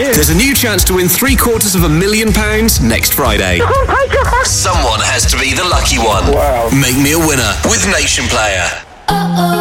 you. There's a new chance to win £750,000 next Friday. Oh my God. Someone has to be the lucky one. Wow. Make me a winner with Nation Player.